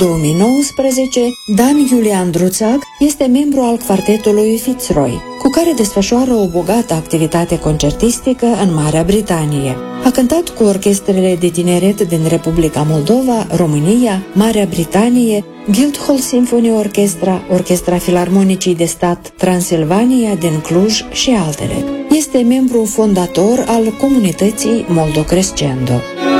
2019, Dan Iulian Druțac este membru al quartetului Fitzroy, cu care desfășoară o bogată activitate concertistică în Marea Britanie. A cântat cu orchestrele de tineret din Republica Moldova, România, Marea Britanie, Guildhall Symphony Orchestra, Orchestra Filarmonicii de Stat Transilvania din Cluj și altele. Este membru fondator al comunității Moldo Crescendo.